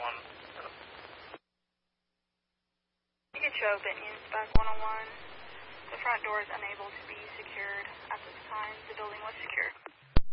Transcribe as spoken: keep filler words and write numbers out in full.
one. You can show Benton Spec one oh one. The front door is unable to be secured at this time. The building was secured.